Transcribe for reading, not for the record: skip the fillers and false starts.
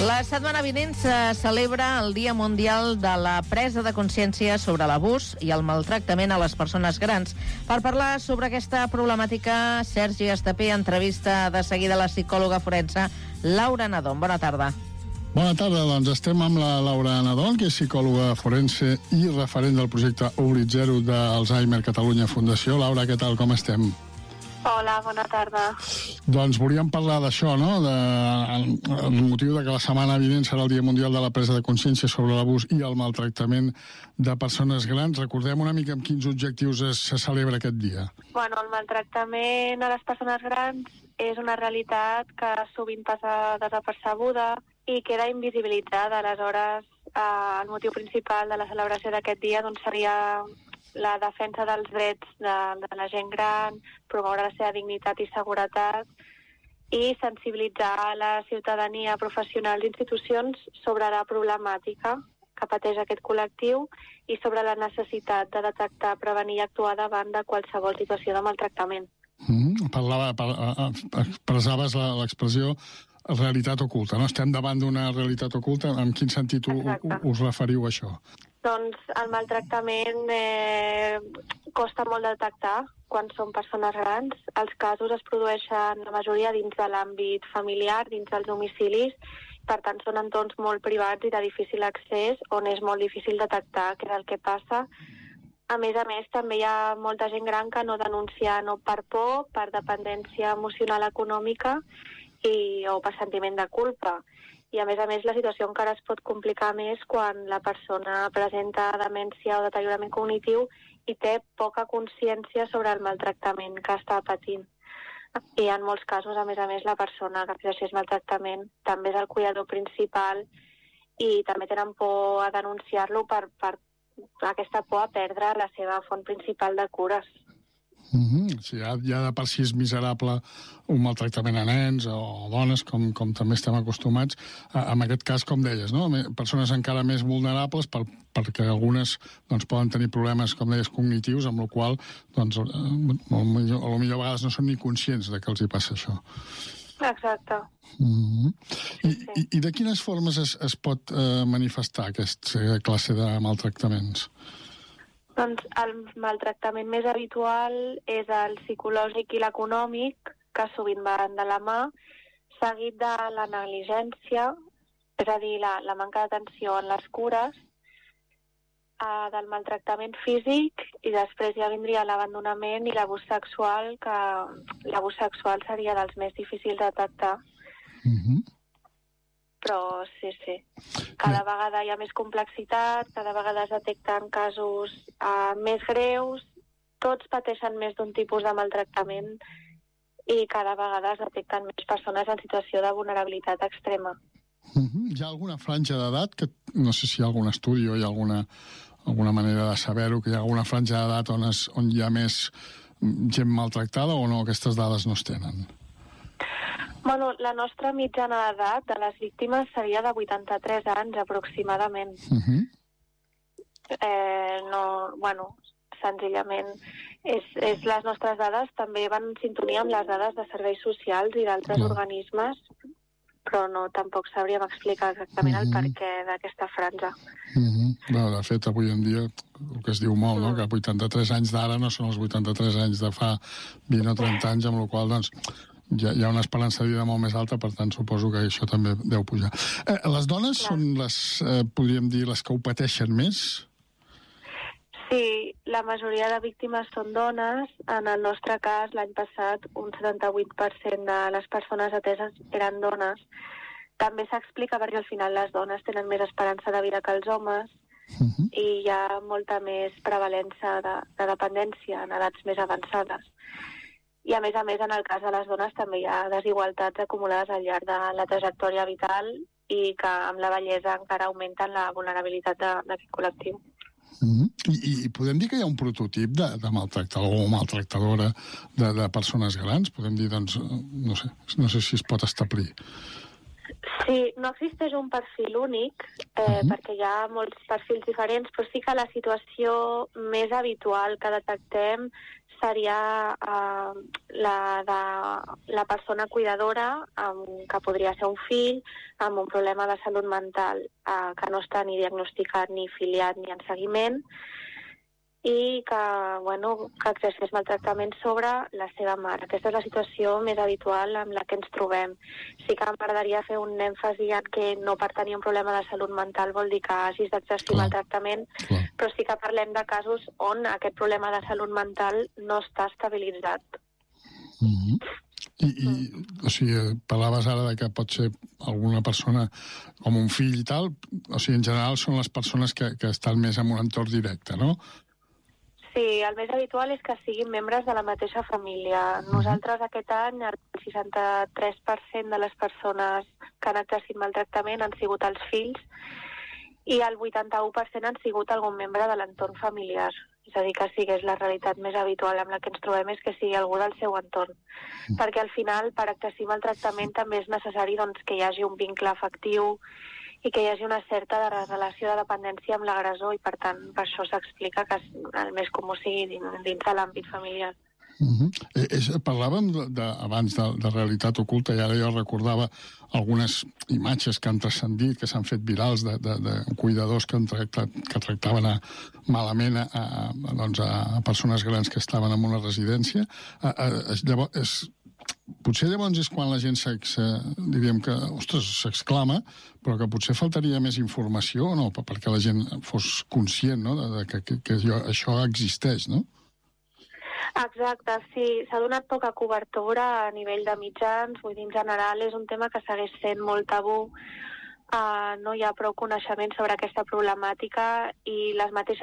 La setmana vinent se celebra el Dia Mundial de la Presa de Consciència sobre l'abús i el maltractament a les persones grans. Per parlar sobre aquesta problemàtica, Sergi Estapé entrevista de seguida la psicòloga forense Laura Nadón. Bona tarda. Bona tarda, doncs estem amb la Laura Nadón, que és psicòloga forense i referent del projecte Oblit Zero d'Alzheimer Catalunya Fundació. Laura, què tal, com estem? Hola, bona tarda. Doncs volíem parlar d'això, no? El motiu de que la setmana vinent serà el Dia Mundial de la Presa de Consciència sobre l'abús i el maltractament de persones grans. Recordem una mica amb quins objectius se celebra aquest dia. Bueno, el maltractament a les persones grans és una realitat que sovint passa desapercebuda i queda invisibilitzada. Aleshores, el motiu principal de la celebració d'aquest dia doncs, seria la defensa dels drets de la gent gran, promoure la seva dignitat i seguretat i sensibilitzar la ciutadania, professionals i institucions sobre la problemàtica que pateix aquest col·lectiu i sobre la necessitat de detectar, prevenir i actuar davant de qualsevol situació de maltractament. Expressaves l'expressió realitat oculta, no? Estem davant d'una realitat oculta. En quin sentit us referiu a això? Doncs el maltractament costa molt de detectar quan són persones grans. Els casos es produeixen la majoria dins de l'àmbit familiar, dins dels domicilis, per tant són entorns molt privats i de difícil accés, on és molt difícil detectar què és el que passa. A més, també hi ha molta gent gran que no denuncia no per por, per dependència emocional econòmica o per sentiment de culpa. I a més, la situació encara es pot complicar més quan la persona presenta demència o deteriorament cognitiu i té poca consciència sobre el maltractament que està patint. I en molts casos, a més, la persona que exerceix maltractament també és el cuidador principal i també tenen por a denunciar-lo per aquesta por a perdre la seva font principal de cures. Sí, ja de per si és miserable un maltractament a nens o dones, com també estem acostumats. En aquest cas, com deies, no? Persones encara més vulnerables perquè algunes doncs, poden tenir problemes, com deies, cognitius, amb la qual doncs, potser a vegades no són ni conscients de que els hi passa això. Exacte. I de quines formes es pot manifestar aquesta classe de maltractaments? Doncs el maltractament més habitual és el psicològic i l'econòmic, que sovint van de la mà, seguit de la negligència, és a dir, la manca d'atenció en les cures, del maltractament físic, i després ja vindria l'abandonament i l'abús sexual, que l'abús sexual seria dels més difícils de detectar. Però sí. Cada vegada hi ha més complexitat, cada vegada es detecten casos més greus, tots pateixen més d'un tipus de maltractament i cada vegada es detecten més persones en situació de vulnerabilitat extrema. Hi ha alguna franja d'edat, que no sé si hi ha algun estudi o hi ha alguna manera de saber-ho, que hi ha alguna franja d'edat on hi ha més gent maltractada o no? Aquestes dades no es tenen? Bueno, la nostra mitjana d'edat de les víctimes seria de 83 anys, aproximadament. Senzillament, les nostres dades també van en sintonia amb les dades de serveis socials i d'altres organismes, però tampoc sabríem explicar exactament el perquè d'aquesta franja. De fet, avui en dia, el que es diu molt, no? Que 83 anys d'ara no són els 83 anys de fa 20 o 30 anys, amb la qual cosa, doncs, hi ha una esperança de vida molt més alta, per tant, suposo que això també deu pujar. Les dones són podríem dir, les que ho pateixen més? Sí, la majoria de víctimes són dones. En el nostre cas, l'any passat, un 78% de les persones ateses eren dones. També s'explica perquè al final les dones tenen més esperança de vida que els homes i hi ha molta més prevalença de dependència en edats més avançades. I a més, en el cas de les dones també hi ha desigualtats acumulades al llarg de la trajectòria vital i que amb la vellesa encara augmenten la vulnerabilitat d'aquest col·lectiu. I podem dir que hi ha un prototip de maltractador o maltractadora de persones grans? Podem dir, doncs, no sé si es pot establir. Sí, no existeix un perfil únic, perquè hi ha molts perfils diferents, però sí que la situació més habitual que detectem seria la persona cuidadora, que podria ser un fill, amb un problema de salut mental que no està ni diagnosticat, ni filiat, ni en seguiment, i que exerceix maltractament sobre la seva mare. Aquesta és la situació més habitual amb la que ens trobem. Sí que m'agradaria fer un èmfasi en que no per tenir un problema de salut mental vol dir que hagis d'exercir maltractament, però sí que parlem de casos on aquest problema de salut mental no està estabilitzat. O sigui, parlaves ara de que pot ser alguna persona com un fill i tal, o sigui, en general són les persones que estan més en un entorn directe, no? Sí, el més habitual és que siguin membres de la mateixa família. Nosaltres aquest any el 63% de les persones que han exercit maltractament han sigut els fills i el 81% han sigut algun membre de l'entorn familiar. És a dir, que sí que és la realitat més habitual amb la que ens trobem és que sigui algú del seu entorn. Perquè al final, per exercir maltractament també és necessari que hi hagi un vincle afectiu i que hi hagi una certa relació de dependència amb l'agressor i, per tant, per això s'explica que el més comú sigui dins de l'àmbit familiar. Parlàvem abans de realitat oculta i ara jo recordava algunes imatges que han transcendit, que s'han fet virals de cuidadors que tractaven malament a persones grans que estaven en una residència. Potser llavors és quan la gent diríem que, s'exclama, però que potser faltaria més informació, no?, perquè la gent fos conscient, no?, que això existeix, no? Exacte, sí. S'ha donat poca cobertura a nivell de mitjans, vull dir, en general és un tema que segueix sent molt tabú. No hi ha prou coneixement sobre aquesta problemàtica i les mateixes